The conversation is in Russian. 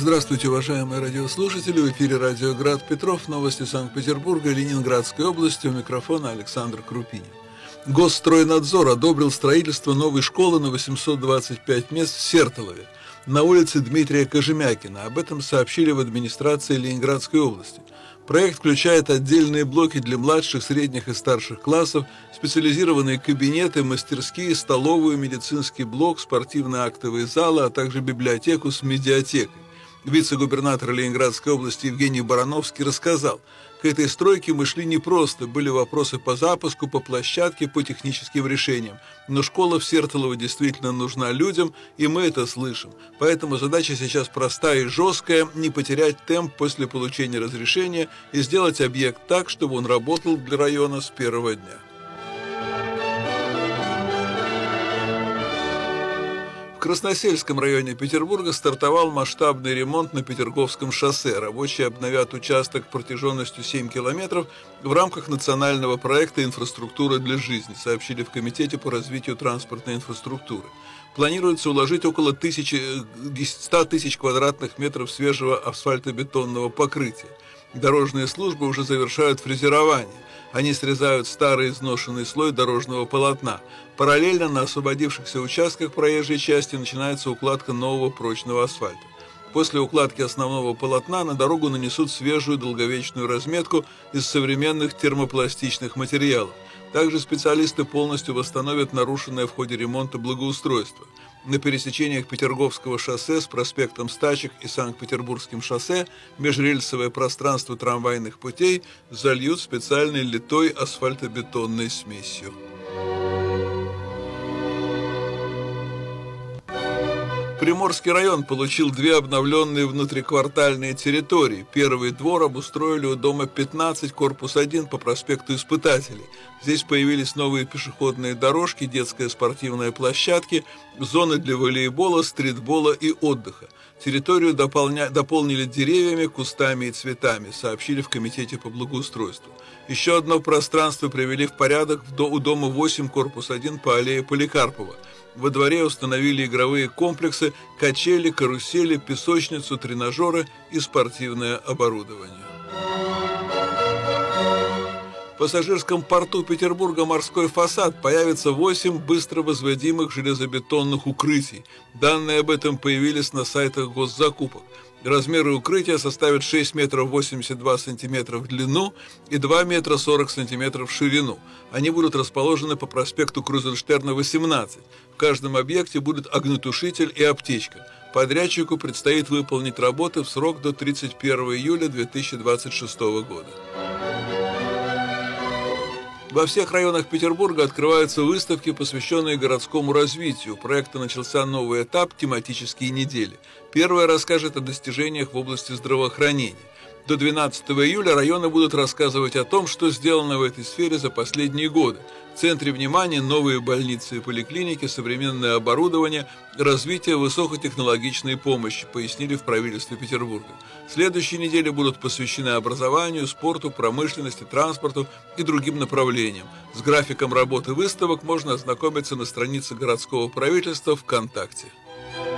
Здравствуйте, уважаемые радиослушатели. В эфире радио «Град Петров». Новости Санкт-Петербурга и Ленинградской области. У микрофона Александр Крупинин. Госстройнадзор одобрил строительство новой школы на 825 мест в Сертолове, на улице Дмитрия Кожемякина. Об этом сообщили в администрации Ленинградской области. Проект включает отдельные блоки для младших, средних и старших классов, специализированные кабинеты, мастерские, столовую, медицинский блок, спортивно-актовые залы, а также библиотеку с медиатекой. Вице-губернатор Ленинградской области Евгений Барановский рассказал: к этой стройке мы шли непросто, были вопросы по запуску, по площадке, по техническим решениям. Но школа в Сертолово действительно нужна людям, и мы это слышим. Поэтому задача сейчас простая и жесткая: не потерять темп после получения разрешения и сделать объект так, чтобы он работал для района с первого дня. В Красносельском районе Петербурга стартовал масштабный ремонт на Петерговском шоссе. Рабочие обновят участок протяженностью 7 километров в рамках национального проекта «Инфраструктура для жизни», сообщили в Комитете по развитию транспортной инфраструктуры. Планируется уложить около 100 тысяч квадратных метров свежего асфальтобетонного покрытия. Дорожные службы уже завершают фрезерование. Они срезают старый изношенный слой дорожного полотна. Параллельно на освободившихся участках проезжей части начинается укладка нового прочного асфальта. После укладки основного полотна на дорогу нанесут свежую долговечную разметку из современных термопластичных материалов. Также специалисты полностью восстановят нарушенное в ходе ремонта благоустройство. На пересечениях Петерговского шоссе с проспектом Стачек и Санкт-Петербургским шоссе межрельсовое пространство трамвайных путей зальют специальной литой асфальтобетонной смесью. Приморский район получил 2 обновленные внутриквартальные территории. Первый двор обустроили у дома 15, корпус 1 по проспекту Испытателей. Здесь появились новые пешеходные дорожки, детская спортивная площадки, зоны для волейбола, стритбола и отдыха. Территорию дополнили деревьями, кустами и цветами, сообщили в Комитете по благоустройству. Еще одно пространство привели в порядок у дома 8, корпус 1 по аллее Поликарпова. Во дворе установили игровые комплексы, качели, карусели, песочницу, тренажеры и спортивное оборудование. В пассажирском порту Петербурга «Морской фасад» появится 8 быстро возводимых железобетонных укрытий. Данные об этом появились на сайтах госзакупок. Размеры укрытия составят 6 метров 82 сантиметра в длину и 2 метра 40 сантиметров в ширину. Они будут расположены по проспекту Крузенштерна, 18. В каждом объекте будет огнетушитель и аптечка. Подрядчику предстоит выполнить работы в срок до 31 июля 2026 года. Во всех районах Петербурга открываются выставки, посвященные городскому развитию. У проекта начался новый этап – тематические недели. Первая расскажет о достижениях в области здравоохранения. До 12 июля районы будут рассказывать о том, что сделано в этой сфере за последние годы. В центре внимания новые больницы и поликлиники, современное оборудование, развитие высокотехнологичной помощи, пояснили в правительстве Петербурга. Следующие недели будут посвящены образованию, спорту, промышленности, транспорту и другим направлениям. С графиком работы выставок можно ознакомиться на странице городского правительства ВКонтакте.